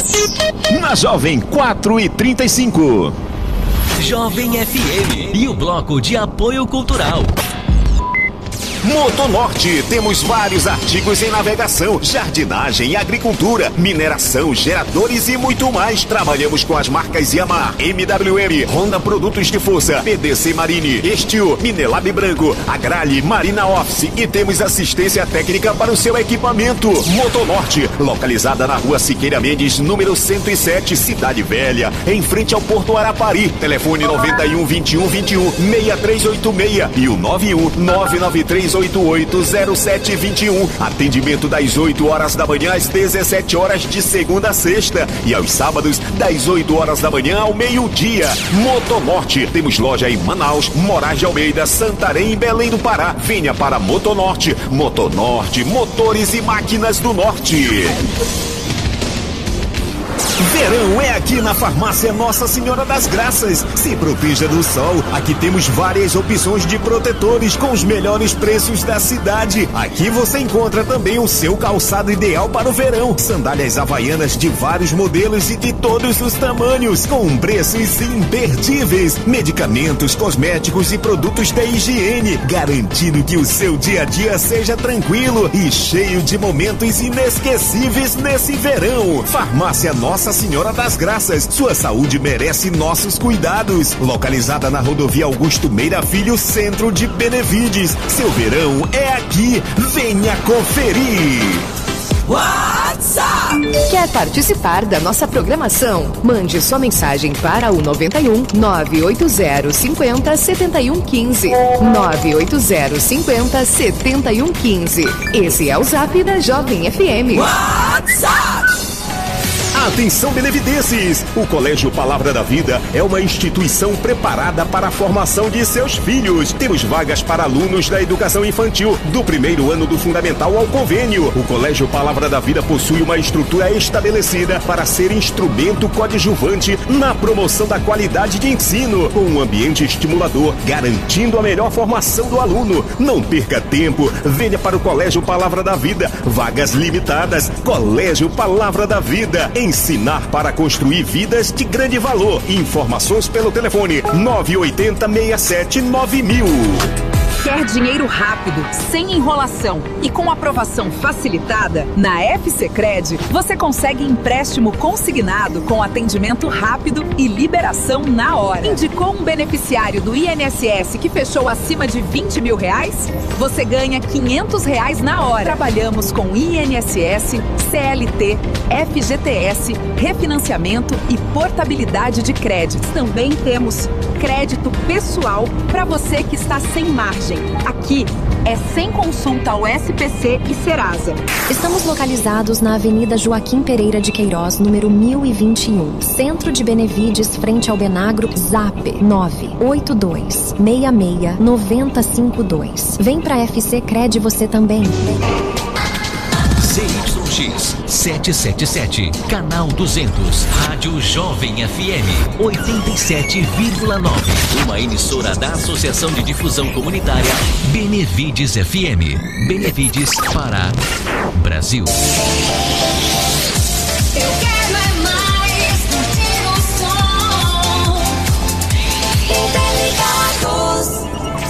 Na Jovem 4h35. Jovem FM e o bloco de apoio cultural. Motonorte, temos vários artigos em navegação, jardinagem, agricultura, mineração, geradores e muito mais. Trabalhamos com as marcas Yamaha, MWM, Honda Produtos de Força, PDC Marine, Estil, Minelab Branco, Agrale, Marina Office e temos assistência técnica para o seu equipamento. Motonorte, localizada na rua Siqueira Mendes, número 107, Cidade Velha, em frente ao Porto Arapari. Telefone 91 21 21 6386 e o 91 993 880721. Atendimento das 8 horas da manhã às 17 horas de segunda a sexta e aos sábados das 8 horas da manhã ao meio-dia. Motonorte, temos loja em Manaus, Moraes de Almeida, Santarém e Belém do Pará. Venha para Motonorte. Motonorte, motores e máquinas do norte. Verão é aqui na Farmácia Nossa Senhora das Graças. Se proteja do sol. Aqui temos várias opções de protetores com os melhores preços da cidade. Aqui você encontra também o seu calçado ideal para o verão. Sandálias havaianas de vários modelos e de todos os tamanhos, com preços imperdíveis. Medicamentos, cosméticos e produtos da higiene, garantindo que o seu dia a dia seja tranquilo e cheio de momentos inesquecíveis nesse verão. Farmácia Nossa Senhora das Graças, sua saúde merece nossos cuidados. Localizada na rodovia Augusto Meira Filho, centro de Benevides. Seu verão é aqui. Venha conferir. WhatsApp. Quer participar da nossa programação? Mande sua mensagem para o 91 980 50 71 15. 980 50 71 15. Esse é o Zap da Jovem FM. WhatsApp. Atenção, benevidenses! O Colégio Palavra da Vida é uma instituição preparada para a formação de seus filhos. Temos vagas para alunos da educação infantil, do primeiro ano do fundamental ao convênio. O Colégio Palavra da Vida possui uma estrutura estabelecida para ser instrumento coadjuvante na promoção da qualidade de ensino, com um ambiente estimulador, garantindo a melhor formação do aluno. Não perca tempo, venha para o Colégio Palavra da Vida. Vagas limitadas. Colégio Palavra da Vida. Ensinar para construir vidas de grande valor. Informações pelo telefone 980 67 9000. Quer dinheiro rápido, sem enrolação e com aprovação facilitada? Na FCCred, você consegue empréstimo consignado com atendimento rápido e liberação na hora. Indicou um beneficiário do INSS que fechou acima de R$20 mil? Você ganha R$500 na hora. Trabalhamos com INSS, CLT, FGTS, refinanciamento e portabilidade de créditos. Também temos crédito pessoal para você que está sem margem. Aqui é sem consulta ao SPC e Serasa. Estamos localizados na Avenida Joaquim Pereira de Queiroz, número 1021, Centro de Benevides, frente ao Benagro. Zap 982 66 9052. Vem pra FC Cred você também. ZYX 777, canal 200, Rádio Jovem FM 87,9. Uma emissora da Associação de Difusão Comunitária Benevides FM. Benevides, Pará, Brasil. Eu quero é mais curtir o som. Interligados.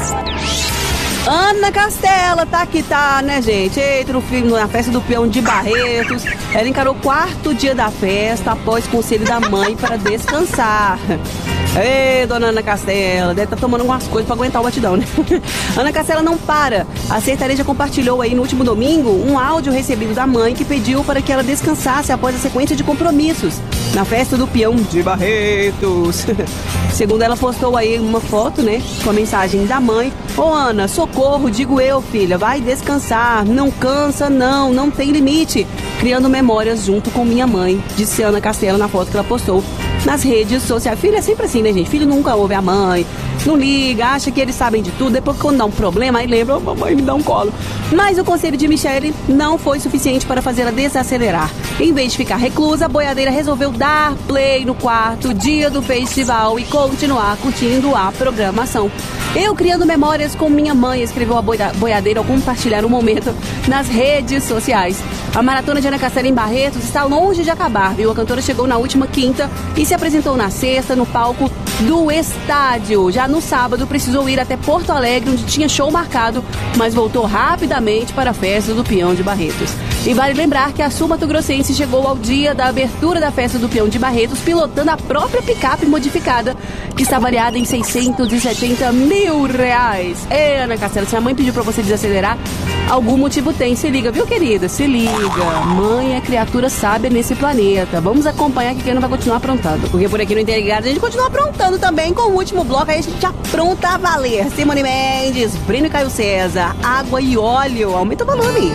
Ana Castela, tá aqui, tá, né, gente? Eita, no filme, na festa do peão de Barretos. Ela encarou o 4º dia da festa após conselho da mãe para descansar. Ei, dona Ana Castela, deve estar tomando algumas coisas para aguentar o batidão, né? Ana Castela não para. A sertaneja compartilhou aí no último domingo um áudio recebido da mãe que pediu para que ela descansasse após a sequência de compromissos na festa do peão de Barretos. Segundo ela, postou aí uma foto, né, com a mensagem da mãe. Ô Ana, socorro, digo eu, filha, vai descansar, não cansa não, não tem limite. Criando memórias junto com minha mãe, disse Ana Castela na foto que ela postou nas redes sociais. Filho é sempre assim, né, gente? Filho nunca ouve a mãe, não liga, acha que eles sabem de tudo. Depois, quando dá um problema, aí lembra, mamãe me dá um colo. Mas o conselho de Michele não foi suficiente para fazê-la desacelerar. Em vez de ficar reclusa, a boiadeira resolveu dar play no 4º dia do festival e continuar curtindo a programação. Eu criando memórias com minha mãe, escreveu a boiadeira ao compartilhar o momento nas redes sociais. A maratona de Ana Castela em Barretos está longe de acabar, viu? A cantora chegou na última quinta e se apresentou na sexta no palco do estádio. Já no sábado precisou ir até Porto Alegre, onde tinha show marcado, mas voltou rapidamente para a festa do Peão de Barretos. E vale lembrar que a sul-mato-grossense chegou ao dia da abertura da festa do Peão de Barretos pilotando a própria picape modificada, que está avaliada em R$670 mil. Ana Castela, se a mãe pediu pra você desacelerar, algum motivo tem. Se liga, viu, querida? Se liga. Mãe é criatura sábia nesse planeta. Vamos acompanhar que quem não vai continuar aprontando. Porque por aqui no Interligado a gente continua aprontando também com o último bloco. Aí a gente apronta a valer. Simone Mendes, Brino e Caio César, Água e Óleo. Aumenta o volume.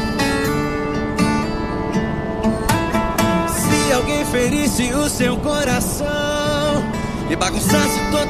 Se alguém ferisse o seu coração e bagunçasse toda